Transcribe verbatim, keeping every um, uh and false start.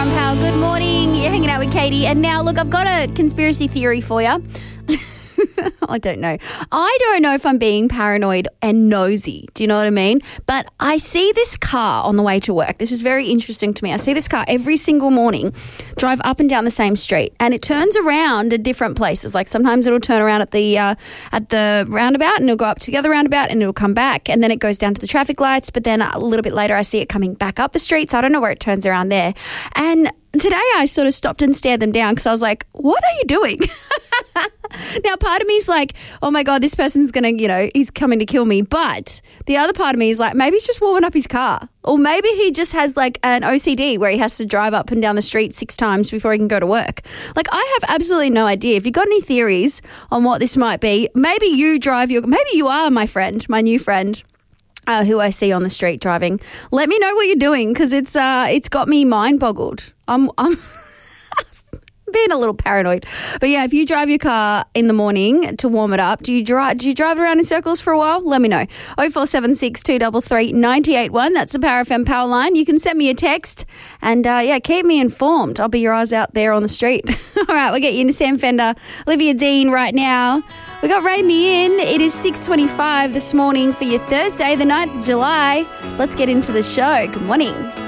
F M pal. Good morning. You're hanging out with Katie. And now, look, I've got a conspiracy theory for you. I don't know. I don't know if I'm being paranoid and nosy. Do you know what I mean? But I see this car on the way to work. This is very interesting to me. I see this car every single morning drive up and down the same street, and it turns around at different places. Like sometimes it'll turn around at the uh, at the roundabout, and it'll go up to the other roundabout, and it'll come back, and then it goes down to the traffic lights. But then a little bit later, I see it coming back up the street. So I don't know where it turns around there. And today I sort of stopped and stared them down because I was like, what are you doing? Now, part of me is like, oh, my God, this person's going to, you know, he's coming to kill me. But the other part of me is like, maybe he's just warming up his car. Or maybe he just has like an O C D where he has to drive up and down the street six times before he can go to work. Like, I have absolutely no idea. If you've got any theories on what this might be, maybe you drive your, maybe you are my friend, my new friend. Uh, who I see on the street driving. Let me know what you're doing because it's uh, it's got me mind boggled. I'm I'm being a little paranoid, but yeah, if you drive your car in the morning to warm it up, do you drive do you drive around in circles for a while? Let me know. oh four seven six, two three three, nine eight one. That's the Power F M power line. You can send me a text and uh, yeah, keep me informed. I'll be your eyes out there on the street. All right, we'll get you into Sam Fender, Olivia Dean right now. We got Ray Me In. It is six twenty-five this morning for your Thursday, the ninth of July. Let's get into the show. Good morning.